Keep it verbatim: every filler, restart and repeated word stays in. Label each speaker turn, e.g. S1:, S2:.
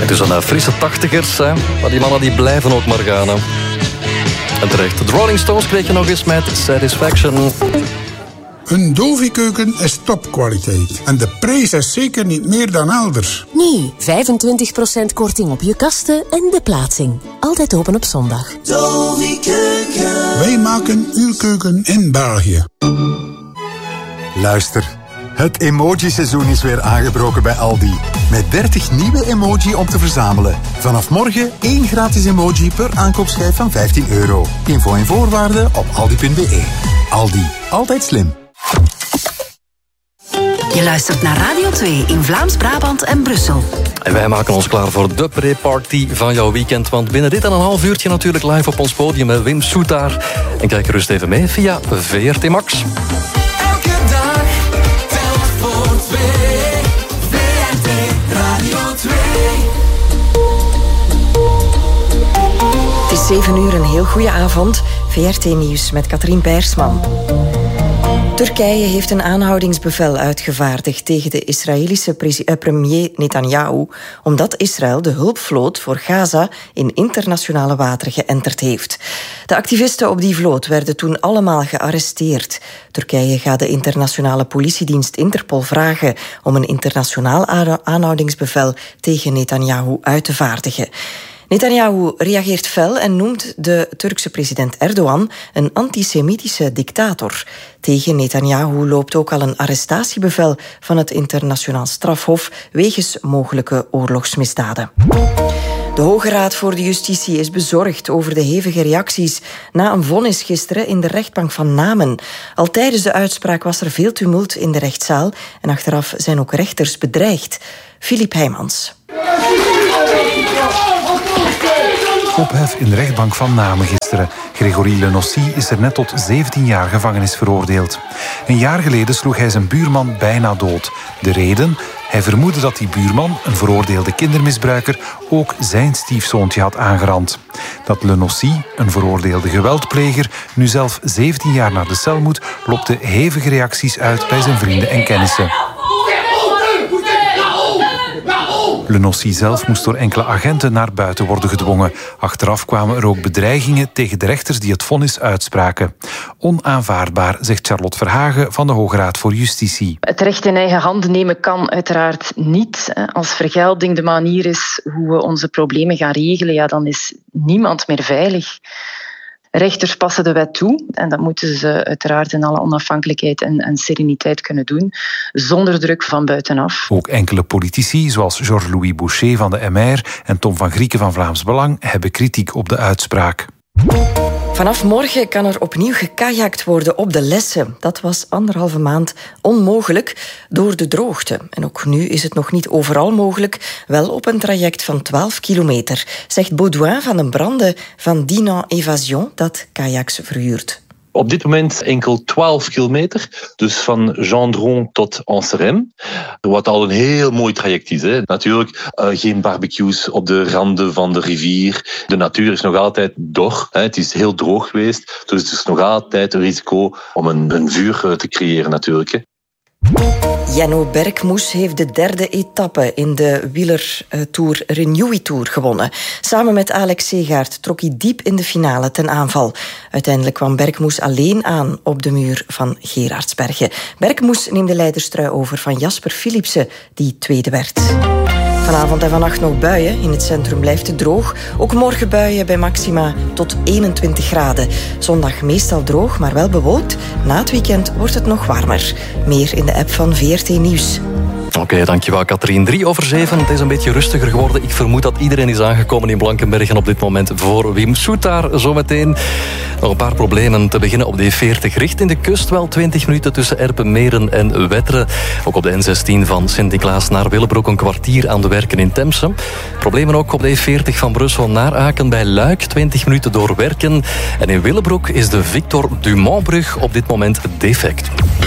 S1: Het is een uh, frisse tachtigers, hè? Maar die mannen die blijven ook maar gaan. Hè? En terecht, de Rolling Stones kreeg je nog eens met Satisfaction.
S2: Een Dovi-keuken is topkwaliteit. En de prijs is zeker niet meer dan elders.
S3: Nu, vijfentwintig procent korting op je kasten en de plaatsing. Altijd open op zondag.
S2: Dovi-keuken. Wij maken uw keuken in België.
S4: Luister, het emoji-seizoen is weer aangebroken bij Aldi. Met dertig nieuwe emoji om te verzamelen. Vanaf morgen één gratis emoji per aankoopschijf van vijftien euro. Info en voorwaarden op aldi punt be. Aldi, altijd slim.
S5: Je luistert naar Radio twee in Vlaams-Brabant en Brussel.
S1: En wij maken ons klaar voor de pre-party van jouw weekend. Want binnen dit en een half uurtje natuurlijk live op ons podium met Wim Soetaar. En kijk gerust even mee via V R T Max.
S6: Elke dag telt voor twee. V R T Radio twee.
S7: Het is zeven uur, een heel goede avond. V R T Nieuws met Katrien Peirsman. Turkije heeft een aanhoudingsbevel uitgevaardigd tegen de Israëlische premier Netanyahu, omdat Israël de hulpvloot voor Gaza in internationale wateren geënterd heeft. De activisten op die vloot werden toen allemaal gearresteerd. Turkije gaat de internationale politiedienst Interpol vragen om een internationaal aanhoudingsbevel tegen Netanyahu uit te vaardigen. Netanyahu reageert fel en noemt de Turkse president Erdogan een antisemitische dictator. Tegen Netanyahu loopt ook al een arrestatiebevel van het internationaal strafhof wegens mogelijke oorlogsmisdaden. De Hoge Raad voor de Justitie is bezorgd over de hevige reacties na een vonnis gisteren in de rechtbank van Namen. Al tijdens de uitspraak was er veel tumult in de rechtszaal en achteraf zijn ook rechters bedreigd. Filip Heijmans.
S8: Ophef in de rechtbank van Namen gisteren. Gregory Lenossi is er net tot zeventien jaar gevangenis veroordeeld. Een jaar geleden sloeg hij zijn buurman bijna dood. De reden? Hij vermoedde dat die buurman, een veroordeelde kindermisbruiker, ook zijn stiefzoontje had aangerand. Dat Lenossi, een veroordeelde geweldpleger, nu zelf zeventien jaar naar de cel moet, lokte hevige reacties uit bij zijn vrienden en kennissen. Lenossi zelf moest door enkele agenten naar buiten worden gedwongen. Achteraf kwamen er ook bedreigingen tegen de rechters die het vonnis uitspraken. Onaanvaardbaar, zegt Charlotte Verhagen van de Hoge Raad voor Justitie.
S9: Het recht in eigen handen nemen kan uiteraard niet. Als vergelding de manier is hoe we onze problemen gaan regelen, ja, dan is niemand meer veilig. Rechters passen de wet toe en dat moeten ze uiteraard in alle onafhankelijkheid en, en sereniteit kunnen doen, zonder druk van buitenaf.
S8: Ook enkele politici, zoals Georges-Louis Boucher van de M R en Tom van Grieken van Vlaams Belang, hebben kritiek op de uitspraak.
S7: Vanaf morgen kan er opnieuw gekajakt worden op de Lesse. Dat was anderhalve maand onmogelijk door de droogte. En ook nu is het nog niet overal mogelijk, wel op een traject van twaalf kilometer, zegt Baudouin van de Branden van Dinan Evasion, dat kajaks verhuurt.
S10: Op dit moment enkel twaalf kilometer, dus van Gendron tot Anserem. Wat al een heel mooi traject is. Hè. Natuurlijk uh, geen barbecues op de randen van de rivier. De natuur is nog altijd dor. Hè. Het is heel droog geweest, dus het is nog altijd een risico om een, een vuur te creëren natuurlijk. Hè.
S7: Janno Berkmoes heeft de derde etappe in de wielertour Renewy Tour gewonnen. Samen met Alex Segaert trok hij diep in de finale ten aanval. Uiteindelijk kwam Berkmoes alleen aan op de muur van Gerardsbergen. Berkmoes neemt de leiderstrui over van Jasper Philipsen, die tweede werd. Vanavond en vannacht nog buien. In het centrum blijft het droog. Ook morgen buien bij maxima tot eenentwintig graden. Zondag meestal droog, maar wel bewolkt. Na het weekend wordt het nog warmer. Meer in de app van V R T Nieuws.
S1: Oké, okay, dankjewel Katrien. Drie over zeven, het is een beetje rustiger geworden. Ik vermoed dat iedereen is aangekomen in Blankenbergen op dit moment voor Wim Soetaar. Zometeen nog een paar problemen. Te beginnen op de E veertig richting de kust. Wel twintig minuten tussen Erpenmeren en Wetteren. Ook op de N zestien van Sint-Niklaas naar Willebroek een kwartier aan de werken in Temse. Problemen ook op de E veertig van Brussel naar Aken bij Luik. twintig minuten door werken. En in Willebroek is de Victor Dumont-brug op dit moment defect.